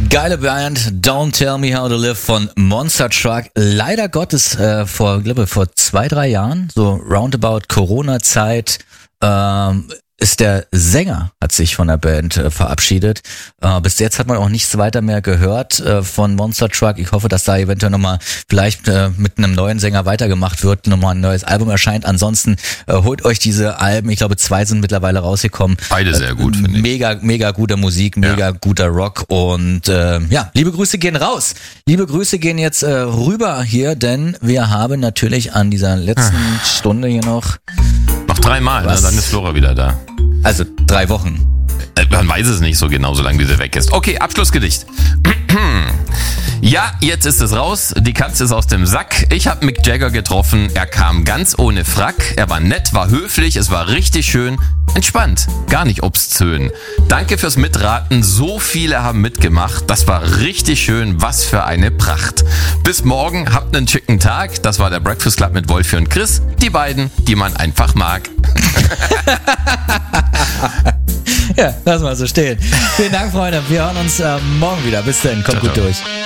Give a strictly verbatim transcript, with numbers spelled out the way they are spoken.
Geile Band, Don't Tell Me How to Live von Monster Truck. Leider Gottes äh, vor, glaube vor zwei, drei Jahren, so roundabout Corona-Zeit, ähm, ist der Sänger, hat sich von der Band äh, verabschiedet. Äh, bis jetzt hat man auch nichts weiter mehr gehört äh, von Monster Truck. Ich hoffe, dass da eventuell nochmal vielleicht äh, mit einem neuen Sänger weitergemacht wird, nochmal ein neues Album erscheint. Ansonsten äh, holt euch diese Alben, ich glaube zwei sind mittlerweile rausgekommen. Beide sehr gut, äh, finde ich. Mega, mega gute Musik, mega ja. guter Rock und äh, ja, liebe Grüße gehen raus. Liebe Grüße gehen jetzt äh, rüber hier, denn wir haben natürlich an dieser letzten ah. Stunde hier noch Noch dreimal, ne? Dann ist Flora wieder da. Also drei Wochen. Man weiß es nicht so genau, solange diese weg ist. Okay, Abschlussgedicht. Ja, jetzt ist es raus. Die Katze ist aus dem Sack. Ich habe Mick Jagger getroffen. Er kam ganz ohne Frack. Er war nett, war höflich, es war richtig schön. Entspannt, gar nicht obszön. Danke fürs Mitraten. So viele haben mitgemacht. Das war richtig schön. Was für eine Pracht. Bis morgen. Habt einen schicken Tag. Das war der Breakfast Club mit Wolfi und Chris. Die beiden, die man einfach mag. Ja, lass mal so stehen. Vielen Dank, Freunde. Wir hören uns äh, morgen wieder. Bis dann. Kommt ciao, gut ciao. durch.